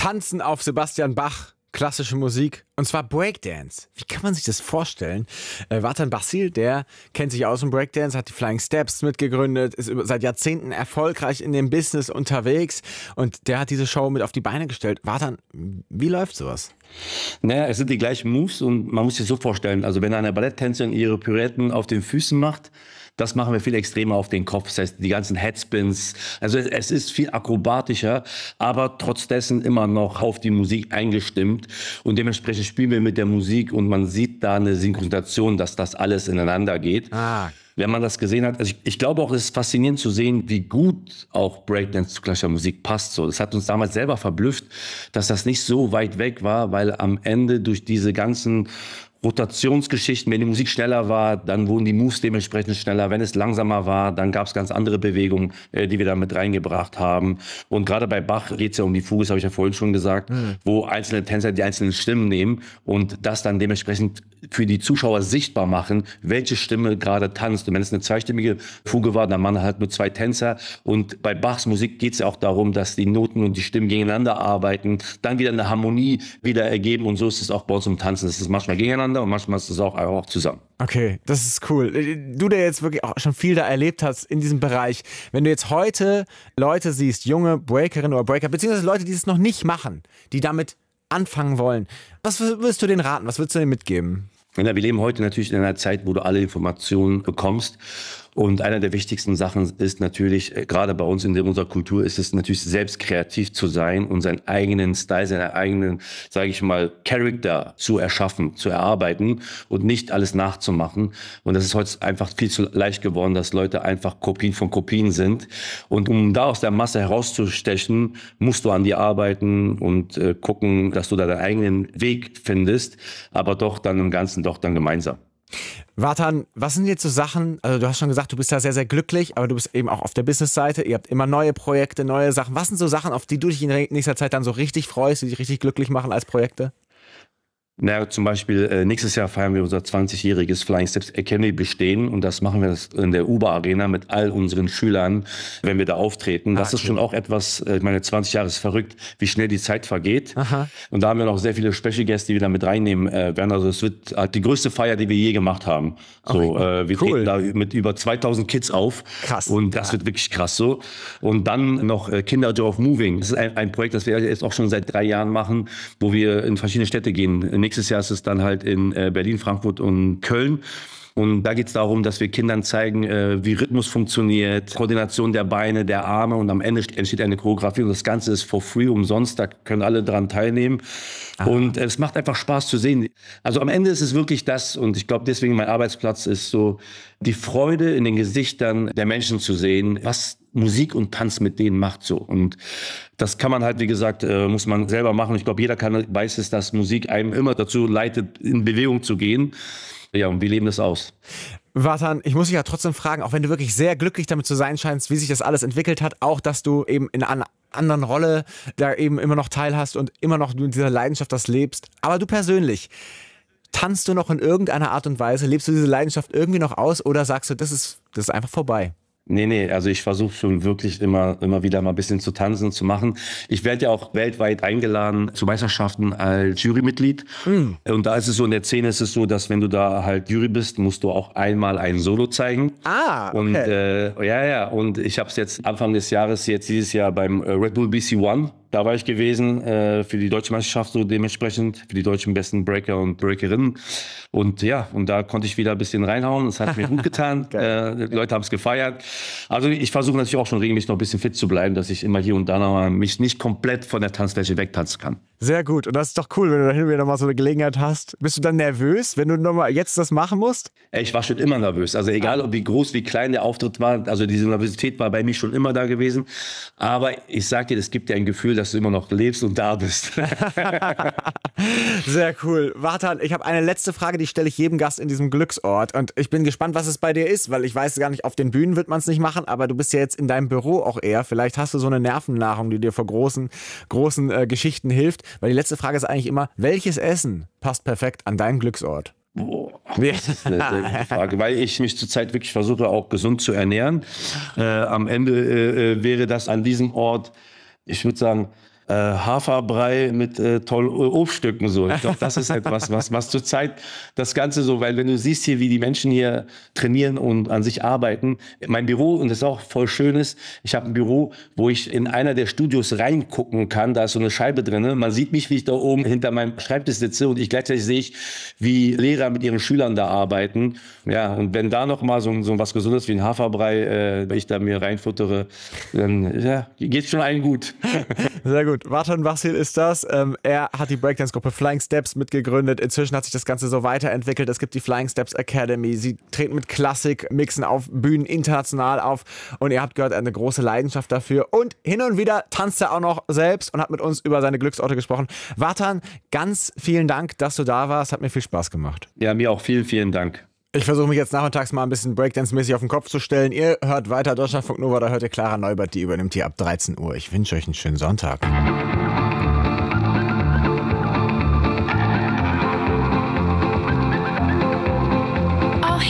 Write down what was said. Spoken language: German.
Tanzen auf Sebastian Bach, klassische Musik, und zwar Breakdance. Wie kann man sich das vorstellen? Vatan Basil, der kennt sich aus im Breakdance, hat die Flying Steps mitgegründet, ist seit Jahrzehnten erfolgreich in dem Business unterwegs und der hat diese Show mit auf die Beine gestellt. Vatan, wie läuft sowas? Naja, es sind die gleichen Moves und man muss sich so vorstellen, also wenn eine Balletttänzerin ihre Pirouetten auf den Füßen macht, das machen wir viel extremer auf den Kopf. Das heißt, die ganzen Headspins. Also es ist viel akrobatischer, aber trotz dessen immer noch auf die Musik eingestimmt. Und dementsprechend spielen wir mit der Musik und man sieht da eine Synchronisation, dass das alles ineinander geht. Wenn man das gesehen hat, also ich glaube auch, es ist faszinierend zu sehen, wie gut auch Breakdance zu klassischer Musik passt. So, das hat uns damals selber verblüfft, dass das nicht so weit weg war, weil am Ende durch diese ganzen Rotationsgeschichten, wenn die Musik schneller war, dann wurden die Moves dementsprechend schneller. Wenn es langsamer war, dann gab es ganz andere Bewegungen, die wir da mit reingebracht haben. Und gerade bei Bach geht es ja um die Fuge, das habe ich ja vorhin schon gesagt, wo einzelne Tänzer die einzelnen Stimmen nehmen und das dann dementsprechend für die Zuschauer sichtbar machen, welche Stimme gerade tanzt. Und wenn es eine zweistimmige Fuge war, dann man halt nur zwei Tänzer. Und bei Bachs Musik geht es ja auch darum, dass die Noten und die Stimmen gegeneinander arbeiten, dann wieder eine Harmonie wieder ergeben. Und so ist es auch bei uns im Tanzen. Es ist manchmal gegeneinander und manchmal ist es auch zusammen. Okay, das ist cool. Du, der jetzt wirklich auch schon viel da erlebt hast in diesem Bereich, wenn du jetzt heute Leute siehst, junge Breakerinnen oder Breaker, beziehungsweise Leute, die es noch nicht machen, die damit anfangen wollen, was würdest du denen raten? Was würdest du denen mitgeben? Ja, wir leben heute natürlich in einer Zeit, wo du alle Informationen bekommst. Und einer der wichtigsten Sachen ist natürlich, gerade bei uns in unserer Kultur, ist es natürlich selbst kreativ zu sein und seinen eigenen Style, seinen eigenen, sage ich mal, Charakter zu erschaffen, zu erarbeiten und nicht alles nachzumachen. Und das ist heute einfach viel zu leicht geworden, dass Leute einfach Kopien von Kopien sind. Und um da aus der Masse herauszustechen, musst du an dir arbeiten und gucken, dass du da deinen eigenen Weg findest, aber doch dann im Ganzen doch dann gemeinsam. Vatan, was sind jetzt so Sachen, also du hast schon gesagt, du bist da sehr, sehr glücklich, aber du bist eben auch auf der Business-Seite, ihr habt immer neue Projekte, neue Sachen. Was sind so Sachen, auf die du dich in nächster Zeit dann so richtig freust, die dich richtig glücklich machen als Projekte? Na, zum Beispiel nächstes Jahr feiern wir unser 20-jähriges Flying Steps Academy bestehen und das machen wir in der Uber Arena mit all unseren Schülern, wenn wir da auftreten. Das ist schon auch etwas, ich meine, 20 Jahre ist verrückt, wie schnell die Zeit vergeht. Aha. Und da haben wir noch sehr viele Special Guests, die wir da mit reinnehmen werden. Also es wird halt die größte Feier, die wir je gemacht haben. So, wir treten da mit über 2000 Kids auf. Krass. Und das wird wirklich krass so. Und dann noch Kinder Joy of Moving. Das ist ein Projekt, das wir jetzt auch schon seit 3 Jahren machen, wo wir in verschiedene Städte gehen. Nächstes Jahr ist es dann halt in Berlin, Frankfurt und Köln. Und da geht es darum, dass wir Kindern zeigen, wie Rhythmus funktioniert, Koordination der Beine, der Arme und am Ende entsteht eine Choreografie und das Ganze ist for free, umsonst, da können alle dran teilnehmen. Und es macht einfach Spaß zu sehen. Also am Ende ist es wirklich das und ich glaube deswegen mein Arbeitsplatz ist so, die Freude in den Gesichtern der Menschen zu sehen, was Musik und Tanz mit denen macht so. Und das kann man halt, wie gesagt, muss man selber machen. Ich glaube, jeder weiß es, dass Musik einem immer dazu leitet, in Bewegung zu gehen. Ja, und wir leben das aus. Vatan, ich muss dich ja trotzdem fragen, auch wenn du wirklich sehr glücklich damit zu sein scheinst, wie sich das alles entwickelt hat, auch, dass du eben in einer anderen Rolle da eben immer noch teilhast und immer noch mit dieser Leidenschaft das lebst. Aber du persönlich, tanzt du noch in irgendeiner Art und Weise? Lebst du diese Leidenschaft irgendwie noch aus oder sagst du, das ist einfach vorbei? Nee, also ich versuche schon wirklich immer wieder mal ein bisschen zu tanzen, zu machen. Ich werde ja auch weltweit eingeladen zu Meisterschaften als Jurymitglied. Und da ist es so, in der Szene ist es so, dass wenn du da halt Jury bist, musst du auch einmal ein Solo zeigen. Okay. Und und ich habe es jetzt Anfang des Jahres, dieses Jahr beim Red Bull BC One, da war ich gewesen für die deutsche Meisterschaft, so dementsprechend für die deutschen besten Breaker und Breakerinnen. Und ja, und da konnte ich wieder ein bisschen reinhauen. Das hat mir gut getan. Die Leute haben es gefeiert. Also ich versuche natürlich auch schon regelmäßig noch ein bisschen fit zu bleiben, dass ich immer hier und da noch mal mich nicht komplett von der Tanzfläche wegtanzen kann. Sehr gut. Und das ist doch cool, wenn du da hin und wieder mal so eine Gelegenheit hast. Bist du dann nervös, wenn du nochmal jetzt das machen musst? Ich war schon immer nervös. Also egal, ob wie groß, wie klein der Auftritt war. Also diese Nervosität war bei mir schon immer da gewesen. Aber ich sag dir, es gibt dir ein Gefühl, dass du immer noch lebst und da bist. Sehr cool. Vatan, ich habe eine letzte Frage, die stelle ich jedem Gast in diesem Glücksort. Und ich bin gespannt, was es bei dir ist, weil ich weiß gar nicht, auf den Bühnen wird man es nicht machen, aber du bist ja jetzt in deinem Büro auch eher. Vielleicht hast du so eine Nervennahrung, die dir vor großen Geschichten hilft. Weil die letzte Frage ist eigentlich immer, welches Essen passt perfekt an deinen Glücksort? Boah, das ist eine sehr gute Frage, weil ich mich zurzeit wirklich versuche, auch gesund zu ernähren. Am Ende wäre das an diesem Ort, ich würde sagen, Haferbrei mit tollen Obststücken. So. Ich glaube, das ist etwas, was zurzeit das Ganze so, weil wenn du siehst hier, wie die Menschen hier trainieren und an sich arbeiten. Mein Büro, und das ist auch voll schön ist, ich habe ein Büro, wo ich in einer der Studios reingucken kann. Da ist so eine Scheibe drin. Man sieht mich, wie ich da oben hinter meinem Schreibtisch sitze und gleichzeitig sehe ich, wie Lehrer mit ihren Schülern da arbeiten. Ja, und wenn da noch mal so was Gesundes wie ein Haferbrei, wenn ich da mir reinfuttere, dann geht's schon allen gut. Sehr gut. Vartan Vasil ist das. Er hat die Breakdance-Gruppe Flying Steps mitgegründet. Inzwischen hat sich das Ganze so weiterentwickelt. Es gibt die Flying Steps Academy. Sie treten mit Klassik, mixen auf Bühnen international auf. Und ihr habt gehört, eine große Leidenschaft dafür. Und hin und wieder tanzt er auch noch selbst und hat mit uns über seine Glücksorte gesprochen. Vartan, ganz vielen Dank, dass du da warst. Hat mir viel Spaß gemacht. Ja, mir auch vielen, vielen Dank. Ich versuche mich jetzt nachmittags mal ein bisschen Breakdance-mäßig auf den Kopf zu stellen. Ihr hört weiter Deutschlandfunk Nova, da hört ihr Clara Neubert, die übernimmt hier ab 13 Uhr. Ich wünsche euch einen schönen Sonntag.